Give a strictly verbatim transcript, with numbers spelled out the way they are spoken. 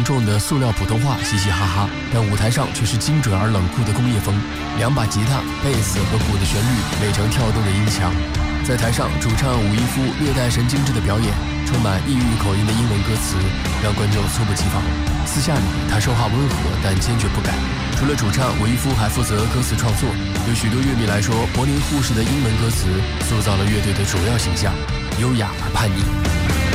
浓重的塑料普通话嘻嘻哈哈，但舞台上却是精准而冷酷的工业风。两把吉他、贝斯和鼓的旋律垒成跳动的音墙。在台上，主唱伍一夫略带神经质的表演，充满异域口音的英文歌词，让观众猝不及防。私下里，他说话温和，但坚决不改。除了主唱，伍一夫还负责歌词创作。对许多乐迷来说，柏林护士的英文歌词塑造了乐队的主要形象，优雅而叛逆。